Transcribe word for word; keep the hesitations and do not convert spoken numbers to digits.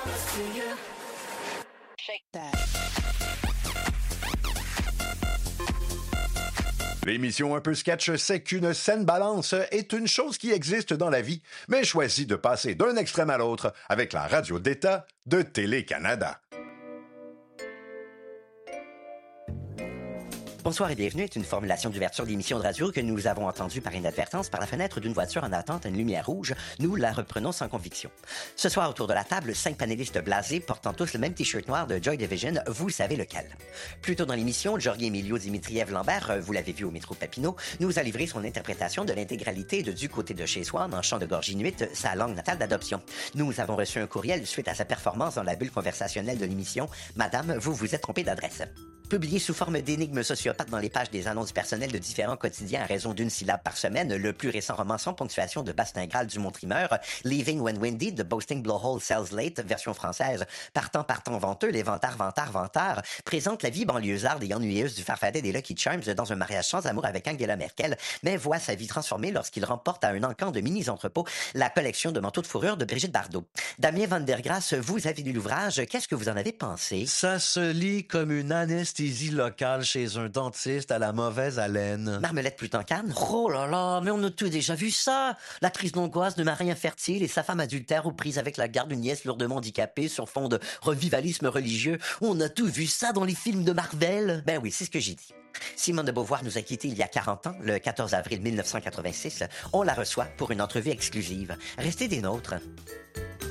L'émission Un peu sketch, c'est qu'une saine balance est une chose qui existe dans la vie, mais choisit de passer d'un extrême à l'autre avec la radio d'État de Télé-Canada. Bonsoir et bienvenue est une formulation d'ouverture d'émission de radio que nous avons entendue par inadvertance par la fenêtre d'une voiture en attente à une lumière rouge. Nous la reprenons sans conviction. Ce soir, autour de la table, cinq panélistes blasés portant tous le même t-shirt noir de Joy Division, vous savez lequel. Plus tôt dans l'émission, Georgi Emilio Dimitriev Lambert, vous l'avez vu au métro Papineau, nous a livré son interprétation de l'intégralité de Du côté de chez Swan en chant de gorge inuit, sa langue natale d'adoption. Nous avons reçu un courriel suite à sa performance dans la bulle conversationnelle de l'émission. Madame, vous vous êtes trompée d'adresse. Publié sous forme d'énigmes sociopathes dans les pages des annonces personnelles de différents quotidiens à raison d'une syllabe par semaine, le plus récent roman sans ponctuation de Bastien Graal du Montrimeur, Leaving When Windy, The Boasting Blowhole Sells Late, version française, Partant, partant, venteux, les vantards, vantards, vantards, présente la vie banlieusarde et ennuyeuse du farfadet des Lucky Charms dans un mariage sans amour avec Angela Merkel, mais voit sa vie transformée lorsqu'il remporte à un encan de mini-entrepôts la collection de manteaux de fourrure de Brigitte Bardot. Damien Van der Grasse, vous avez lu l'ouvrage, qu'est-ce que vous en avez pensé? Ça se lit comme une anesthésie locale chez un dentiste à la mauvaise haleine. Marmelette Plutancan? Oh là là, mais on a tous déjà vu ça! La crise d'angoisse de mari infertile et sa femme adultère aux prises avec la garde d'une nièce lourdement handicapée sur fond de revivalisme religieux. On a tous vu ça dans les films de Marvel. Ben oui, c'est ce que j'ai dit. Simone de Beauvoir nous a quittés il y a quarante ans, le quatorze avril mille neuf cent quatre-vingt-six. On la reçoit pour une entrevue exclusive. Restez des nôtres.